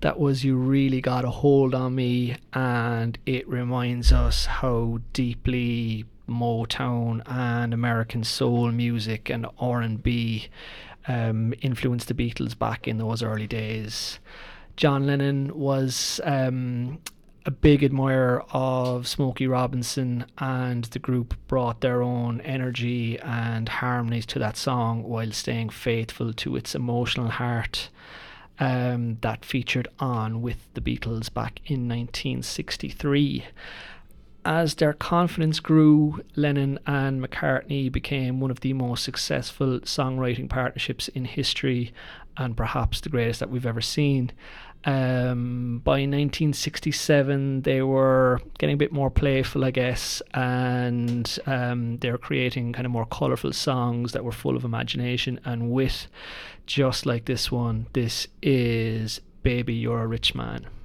That was You Really Got a Hold on Me, and it reminds us how deeply Motown and American soul music and R&B influenced the Beatles back in those early days. John Lennon was a big admirer of Smokey Robinson, and the group brought their own energy and harmonies to that song while staying faithful to its emotional heart that featured on with the Beatles back in 1963. As their confidence grew, Lennon and McCartney became one of the most successful songwriting partnerships in history, and perhaps the greatest that we've ever seen. By 1967, they were getting a bit more playful, I guess, and they were creating kind of more colourful songs that were full of imagination and wit, just like this one. This is Baby You're a Rich Man.